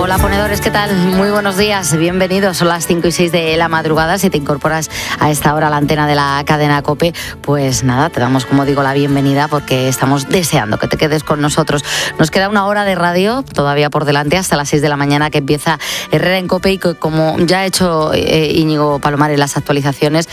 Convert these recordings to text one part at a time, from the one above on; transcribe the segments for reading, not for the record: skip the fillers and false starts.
Hola ponedores, ¿qué tal? Muy buenos días, bienvenidos. Son las 5:06 de la madrugada. Si te incorporas a esta hora a la antena de la cadena COPE, pues nada, te damos, como digo, la bienvenida porque estamos deseando que te quedes con nosotros. Nos queda una hora de radio todavía por delante hasta las 6 de la mañana que empieza Herrera en COPE y que, como ya ha hecho Íñigo Palomar en las actualizaciones,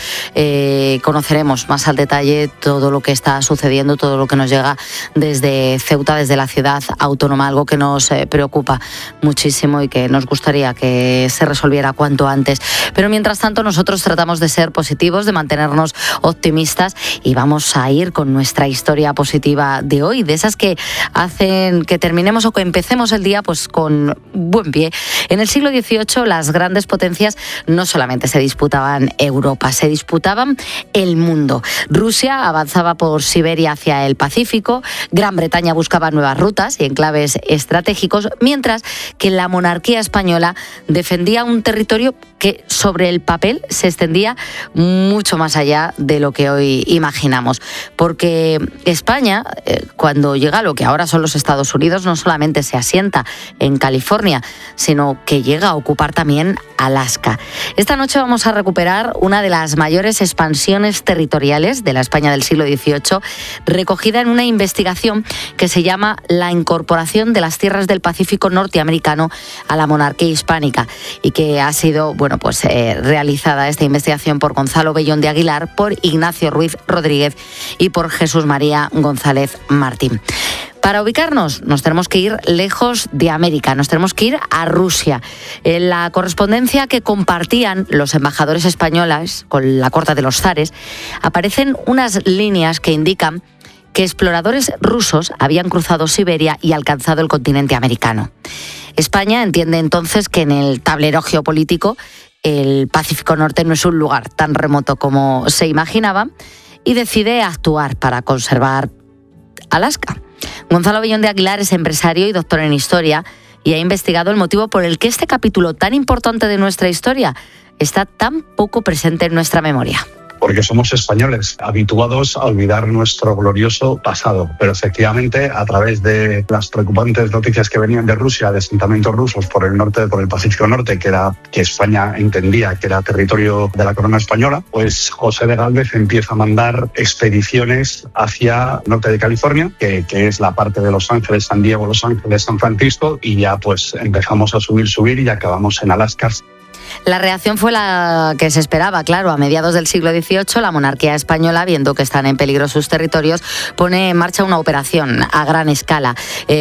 conoceremos más al detalle todo lo que está sucediendo, todo lo que nos llega desde Ceuta, desde la ciudad autónoma, algo que nos preocupa muchísimo y que nos gustaría que se resolviera cuanto antes. Pero mientras tanto nosotros tratamos de ser positivos, de mantenernos optimistas y vamos a ir con nuestra historia positiva de hoy, de esas que hacen que terminemos o que empecemos el día pues con buen pie. En el siglo XVIII las grandes potencias no solamente se disputaban Europa, se disputaban el mundo. Rusia avanzaba por Siberia hacia el Pacífico, Gran Bretaña buscaba nuevas rutas y enclaves estratégicos, mientras que la monarquía española defendía un territorio que sobre el papel se extendía mucho más allá de lo que hoy imaginamos. Porque España, cuando llega a lo que ahora son los Estados Unidos, no solamente se asienta en California, sino que llega a ocupar también Alaska. Esta noche vamos a recuperar una de las mayores expansiones territoriales de la España del siglo XVIII, recogida en una investigación que se llama La incorporación de las tierras del Pacífico norteamericano a la monarquía hispánica, y que ha sido realizada esta investigación por Gonzalo Bellón de Aguilar, por Ignacio Ruiz Rodríguez y por Jesús María González Martín. Para ubicarnos nos tenemos que ir lejos de América, nos tenemos que ir a Rusia. En la correspondencia que compartían los embajadores españoles con la corte de los zares, aparecen unas líneas que indican que exploradores rusos habían cruzado Siberia y alcanzado el continente americano. España entiende entonces que en el tablero geopolítico el Pacífico Norte no es un lugar tan remoto como se imaginaba y decide actuar para conservar Alaska. Gonzalo Bellón de Aguilar es empresario y doctor en historia y ha investigado el motivo por el que este capítulo tan importante de nuestra historia está tan poco presente en nuestra memoria. Porque somos españoles, habituados a olvidar nuestro glorioso pasado. Pero efectivamente, a través de las preocupantes noticias que venían de Rusia, de asentamientos rusos por el norte, por el Pacífico Norte, que España entendía que era territorio de la corona española, pues José de Gálvez empieza a mandar expediciones hacia el norte de California, que es la parte de Los Ángeles, San Diego, Los Ángeles, San Francisco, y ya pues empezamos a subir y acabamos en Alaska. La reacción fue la que se esperaba, claro. A mediados del siglo XVIII, la monarquía española, viendo que están en peligro sus territorios, pone en marcha una operación a gran escala.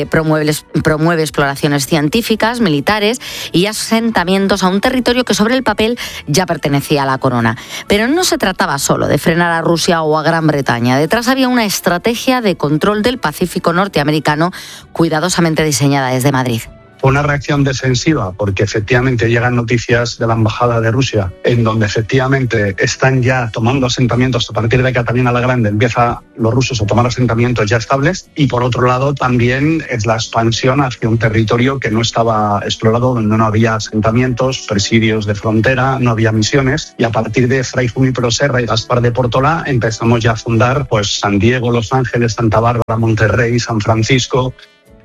Promueve exploraciones científicas, militares y asentamientos a un territorio que sobre el papel ya pertenecía a la corona. Pero no se trataba solo de frenar a Rusia o a Gran Bretaña. Detrás había una estrategia de control del Pacífico norteamericano cuidadosamente diseñada desde Madrid. Una reacción defensiva, porque efectivamente llegan noticias de la embajada de Rusia, en donde efectivamente están ya tomando asentamientos. A partir de Catalina la Grande empiezan los rusos a tomar asentamientos ya estables, y por otro lado también es la expansión hacia un territorio que no estaba explorado, donde no había asentamientos, presidios de frontera, no había misiones, y a partir de Fray Junípero Serra y Gaspar de Portolá empezamos ya a fundar pues San Diego, Los Ángeles, Santa Bárbara, Monterrey, San Francisco.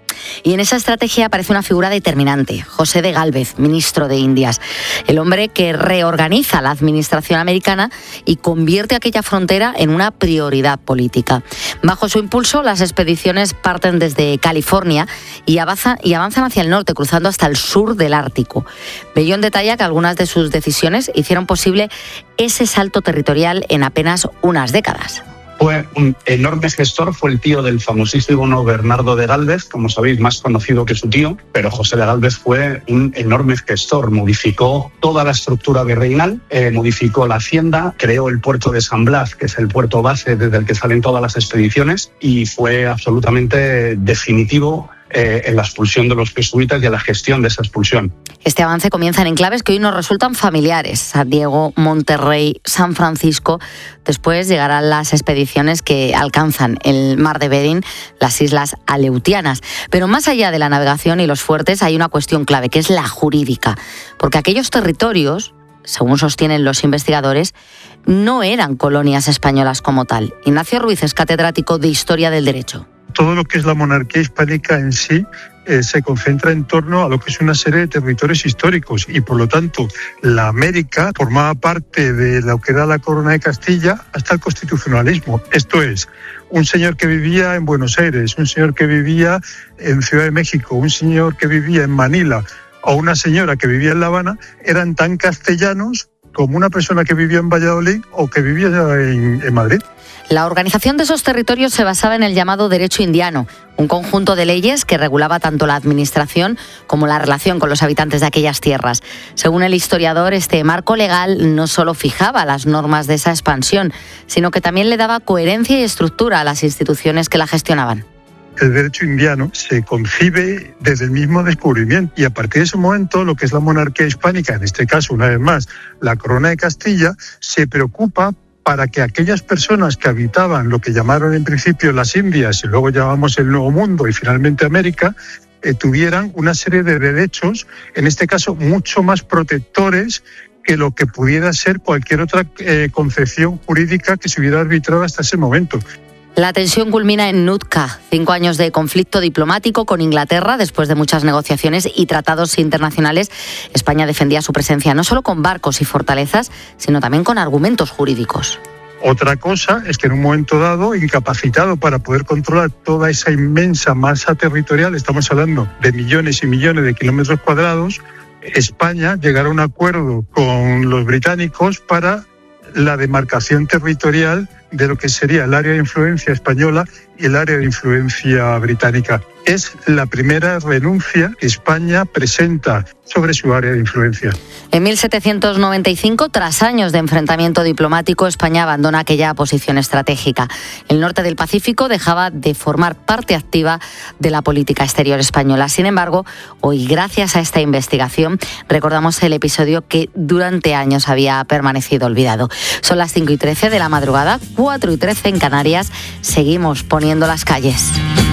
Y en esa estrategia aparece una figura determinante, José de Gálvez, ministro de Indias, el hombre que reorganiza la administración americana y convierte aquella frontera en una prioridad política. Bajo su impulso, las expediciones parten desde California y avanzan hacia el norte, cruzando hasta el sur del Ártico. Bellón detalla que algunas de sus decisiones hicieron posible ese salto territorial en apenas unas décadas. Fue un enorme gestor, fue el tío del famosísimo Bernardo de Gálvez, como sabéis, más conocido que su tío, pero José de Gálvez fue un enorme gestor, modificó toda la estructura virreinal, modificó la hacienda, creó el puerto de San Blas, que es el puerto base desde el que salen todas las expediciones, y fue absolutamente definitivo en la expulsión de los jesuitas y en la gestión de esa expulsión. Este avance comienza en enclaves que hoy nos resultan familiares: San Diego, Monterrey, San Francisco. Después llegarán las expediciones que alcanzan el mar de Bering, las islas Aleutianas. Pero más allá de la navegación y los fuertes hay una cuestión clave, que es la jurídica, porque aquellos territorios, según sostienen los investigadores, no eran colonias españolas como tal. Ignacio Ruiz es catedrático de Historia del Derecho. Todo lo que es la monarquía hispánica en sí se concentra en torno a lo que es una serie de territorios históricos y por lo tanto la América formaba parte de lo que era la corona de Castilla hasta el constitucionalismo. Esto es, un señor que vivía en Buenos Aires, un señor que vivía en Ciudad de México, un señor que vivía en Manila o una señora que vivía en La Habana eran tan castellanos como una persona que vivía en Valladolid o que vivía en Madrid. La organización de esos territorios se basaba en el llamado derecho indiano, un conjunto de leyes que regulaba tanto la administración como la relación con los habitantes de aquellas tierras. Según el historiador, este marco legal no solo fijaba las normas de esa expansión, sino que también le daba coherencia y estructura a las instituciones que la gestionaban. El derecho indiano se concibe desde el mismo descubrimiento y a partir de ese momento lo que es la monarquía hispánica, en este caso una vez más la corona de Castilla, se preocupa para que aquellas personas que habitaban lo que llamaron en principio las Indias y luego llamamos el Nuevo Mundo y finalmente América, tuvieran una serie de derechos, en este caso mucho más protectores que lo que pudiera ser cualquier otra concepción jurídica que se hubiera arbitrado hasta ese momento. La tensión culmina en Nootka, 5 años de conflicto diplomático con Inglaterra. Después de muchas negociaciones y tratados internacionales, España defendía su presencia no solo con barcos y fortalezas, sino también con argumentos jurídicos. Otra cosa es que en un momento dado, incapacitado para poder controlar toda esa inmensa masa territorial, estamos hablando de millones y millones de kilómetros cuadrados, España llegará a un acuerdo con los británicos para la demarcación territorial de lo que sería el área de influencia española y el área de influencia británica. Es la primera renuncia que España presenta sobre su área de influencia. En 1795, tras años de enfrentamiento diplomático, España abandona aquella posición estratégica. El norte del Pacífico dejaba de formar parte activa de la política exterior española. Sin embargo, hoy, gracias a esta investigación, recordamos el episodio que durante años había permanecido olvidado. Son las 5:13 de la madrugada, 4:13 en Canarias. Seguimos poniendo las calles.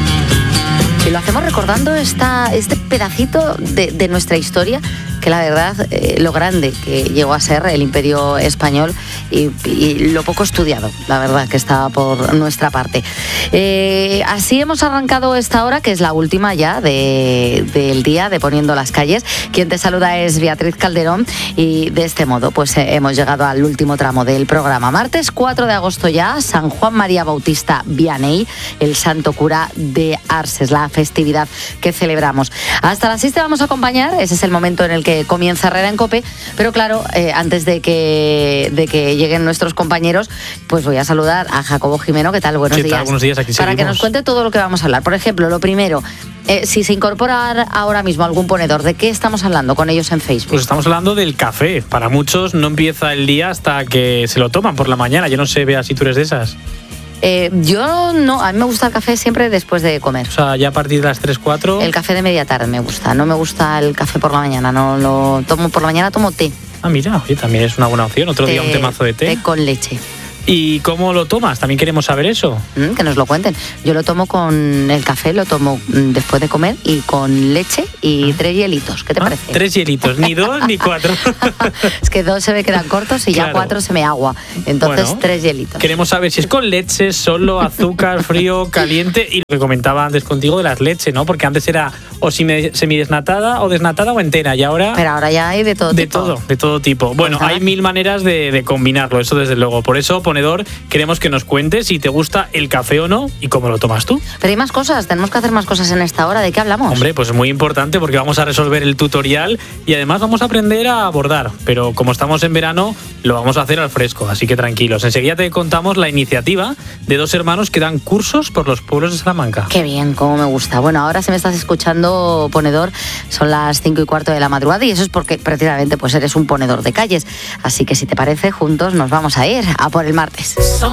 Y lo hacemos recordando este pedacito de nuestra historia, que la verdad, lo grande que llegó a ser el Imperio Español y lo poco estudiado, la verdad, que estaba por nuestra parte. Así hemos arrancado esta hora, que es la última ya del día de Poniendo las Calles. Quien te saluda es Beatriz Calderón y de este modo pues hemos llegado al último tramo del programa. Martes 4 de agosto ya, San Juan María Bautista Vianney, el santo cura de Ars, es la festividad que celebramos. Hasta las 6 te vamos a acompañar, ese es el momento en el que comienza Herrera en COPE, pero claro, antes de que lleguen nuestros compañeros, pues voy a saludar a Jacobo Jimeno. ¿Qué tal? Buenos días. ¿Qué tal? Buenos días, aquí seguimos. Para que nos cuente todo lo que vamos a hablar. Por ejemplo, lo primero, si se incorpora ahora mismo algún ponedor, ¿de qué estamos hablando con ellos en Facebook? Pues estamos hablando del café. Para muchos no empieza el día hasta que se lo toman por la mañana. Yo no sé, Bea, si tú eres de esas. Yo no, a mí me gusta el café siempre después de comer. O sea, ya a partir de las 3, 4... El café de media tarde me gusta, no me gusta el café por la mañana, no lo tomo por la mañana, tomo té. Ah, mira, oye, también es una buena opción, otro día un temazo de té. Té con leche. ¿Y cómo lo tomas? También queremos saber eso. Que nos lo cuenten. Yo lo tomo con el café, lo tomo después de comer y con leche y 3 hielitos. ¿Qué te parece? 3 hielitos, ni 2 ni 4. Es que 2 se me quedan cortos y claro, ya 4 se me agua. Entonces bueno, 3 hielitos. Queremos saber si es con leche, solo, azúcar, frío, caliente. Y lo que comentaba antes contigo de las leches, ¿no? Porque antes era o semidesnatada o desnatada o entera. Y ahora... Pero ahora ya hay de todo tipo. De todo tipo. Bueno, hay 1000 maneras de combinarlo, eso desde luego. Por eso, queremos que nos cuentes si te gusta el café o no y cómo lo tomas tú. Pero hay más cosas, tenemos que hacer más cosas en esta hora. ¿De qué hablamos? Hombre, pues es muy importante porque vamos a resolver el tutorial y además vamos a aprender a bordar. Pero como estamos en verano, lo vamos a hacer al fresco, así que tranquilos. Enseguida te contamos la iniciativa de 2 hermanos que dan cursos por los pueblos de Salamanca. Qué bien, cómo me gusta. Bueno, ahora si me estás escuchando, ponedor, son las 5:15 de la madrugada y eso es porque precisamente pues eres un ponedor de calles. Así que si te parece, juntos nos vamos a ir a por el martes.